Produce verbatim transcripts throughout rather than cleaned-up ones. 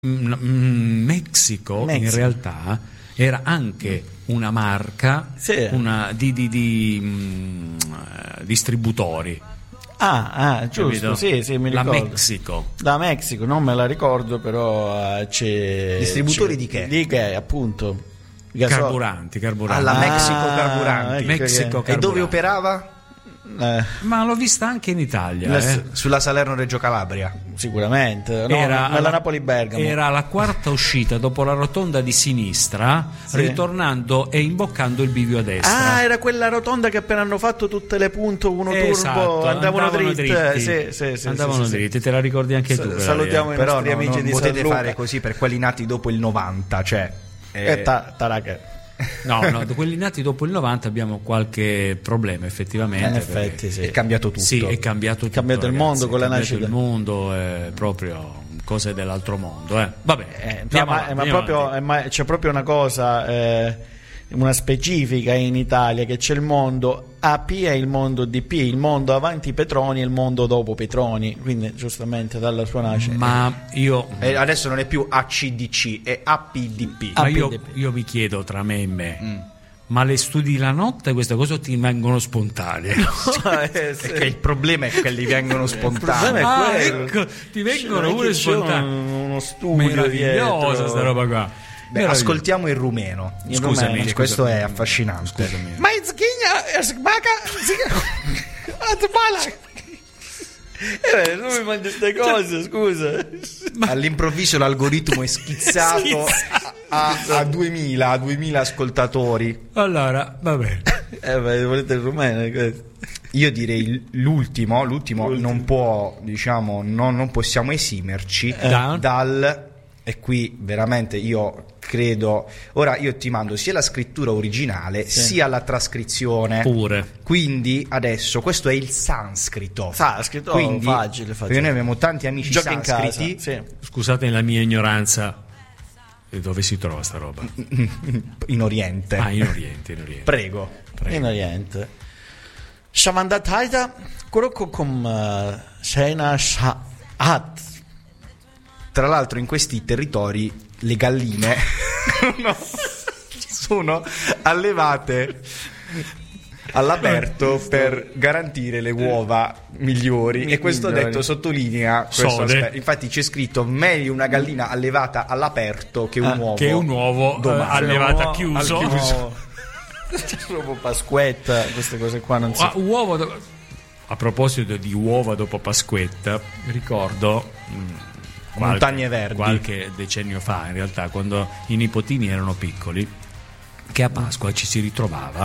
Messico, Messico in realtà era anche una marca sì. una, di, di, di mh, distributori. Ah, ah giusto, sì, sì, mi ricordo. La Messico. La Messico, non me la ricordo, però uh, c'è... Distributori c'è, di che? Di che, appunto. Carburanti, carburanti. Alla ah, Mexico Carburanti. Mexico Carburanti. E dove operava? Eh. Ma l'ho vista anche in Italia, eh. Sulla Salerno-Reggio Calabria. Sicuramente, no, era nella la, Napoli-Bergamo. Era la quarta uscita dopo la rotonda di sinistra, sì. ritornando e imboccando il bivio a destra. Ah, era quella rotonda che appena hanno fatto tutte le punte uno esatto, turbo andavano, andavano dritte. dritti. Sì, sì, sì, andavano sì, dritti, sì. te la ricordi anche tu. S- salutiamo i Però nostri no, amici non di potete San Luca. fare così per quelli nati dopo il novanta, cioè eh, eh ta- taraca. No, no, quelli nati dopo il novanta abbiamo qualche problema effettivamente. In effetti, sì. È cambiato tutto. Sì, è cambiato tutto. È cambiato il mondo con la nascita. Il mondo è proprio cose dell'altro mondo, eh. Vabbè, eh, ma, avanti, ma proprio, avanti. ma c'è proprio una cosa, eh, una specifica in Italia, che c'è il mondo A P e il mondo D P, il mondo avanti Petroni e il mondo dopo Petroni, quindi giustamente dalla sua nascita. Ma io eh, adesso non è più A C D C, è A P D P. Ma io, io mi chiedo tra me e me, mm. ma le studi la notte queste cose ti vengono spontanee? No, eh, sì. Perché il problema è che gli vengono spontanei. Ah, ecco, ti vengono cioè, pure spontanei. Uno studio meravigliosa sta roba qua. Beh, ascoltiamo il rumeno. Il scusami, rumeno, scusami, questo è affascinante. Scusami. Ma eh, non mi mangi queste cose, scusa. Ma all'improvviso l'algoritmo è schizzato a, a, a duemila, a duemila ascoltatori. Allora, va bene. Eh, beh, volete il rumeno? Io direi l'ultimo, l'ultimo, l'ultimo. non può, diciamo, non, non possiamo esimerci eh. dal... E qui veramente io credo. Ora io ti mando sia la scrittura originale sì. sia la trascrizione. Pure. Quindi adesso questo è il sanscrito. Sanscrito, quindi, oh, facile, facile. Perché noi abbiamo tanti amici Giochi sanscriti. in casa, sì. Scusate la mia ignoranza. E dove si trova sta roba? In Oriente. Ah, in Oriente, in Oriente. Prego, prego. In Oriente. Shamandathaita Kurokukum Shena Shahat. Tra l'altro in questi territori le galline no, sono allevate all'aperto per garantire le uova migliori e questo migliori. detto sottolinea questo aspetto. Infatti c'è scritto meglio una gallina allevata all'aperto che un ah, uovo che un uovo domani. Uh, allevata al chiuso, al chiuso. Proprio Pasquetta, queste cose qua non si... ah, uovo do... a proposito di uova dopo Pasquetta, ricordo mh, Qualche, Montagne Verdi qualche decennio fa in realtà, quando i nipotini erano piccoli, che a Pasqua ci si ritrovava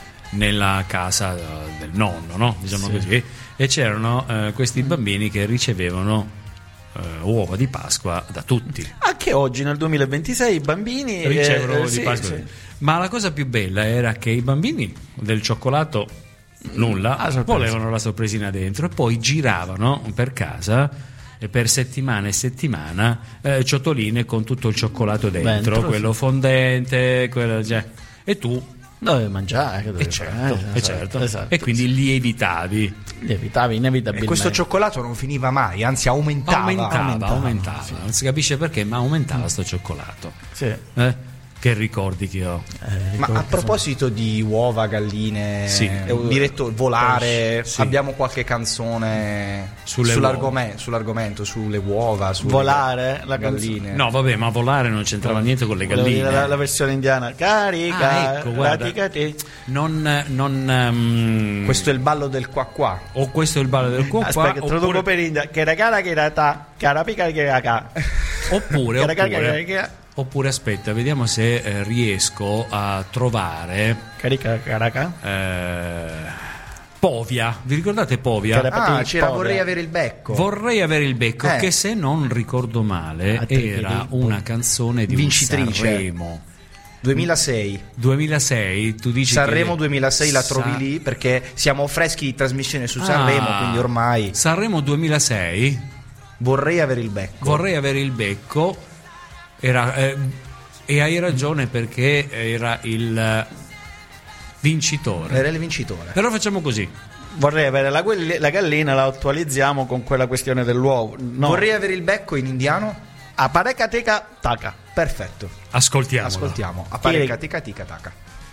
nella casa del nonno, no? Diciamo sì. così, e c'erano eh, questi bambini che ricevevano eh, uova di Pasqua da tutti. Anche oggi nel duemilaventisei i bambini ricevono eh, uova eh, di sì, Pasqua sì. Ma la cosa più bella era che i bambini del cioccolato nulla, ah, volevano la sorpresina dentro e poi giravano per casa e per settimana e settimana eh, ciotoline con tutto il cioccolato dentro, dentro quello sì. fondente, quello, cioè, e tu dovevi mangiare, che dovevi e certo, fare, e, esatto, certo. Esatto, e quindi lievitavi lievitavi inevitabilmente. E questo cioccolato non finiva mai, anzi aumentava aumentava, aumentava, aumentava. Sì. Non si capisce perché, ma aumentava sto cioccolato. Sì. Eh? Che ricordi che ho. Eh, ma a proposito di uova, galline, sì. diretto volare, sì. abbiamo qualche canzone sulle sull'argomento, sull'argomento, sulle uova, sulle volare, la galline. No, vabbè, ma volare non c'entrava niente con le galline. La, la versione indiana. Carica, ah, ecco, guarda, non, non um... questo è il ballo del qua qua. O questo è il ballo del qua qua. Aspetta, oppure... traduco per India. Che ragala che rata, carapica che raga. Oppure, oppure, oppure aspetta, vediamo se eh, riesco a trovare Carica caraca. Eh, Povia. Vi ricordate Povia? Ah, c'era Povia. Vorrei avere il becco. Vorrei avere il becco, eh. che se non ricordo male ah, era una canzone di vincitrice. Un Sanremo. duemilasei duemilasei tu dici Sanremo che duemilasei la trovi Sa... lì perché siamo freschi di trasmissione su Sanremo, ah, quindi ormai Sanremo duemilasei vorrei avere il becco vorrei avere il becco era eh, e hai ragione perché era il vincitore era il vincitore però facciamo così, vorrei avere la, la gallina, la attualizziamo con quella questione dell'uovo, no. Vorrei avere il becco in indiano Apareca teca taca. Perfetto. Ascoltiamo. Ascoltiamo. Apareca teca tica taca.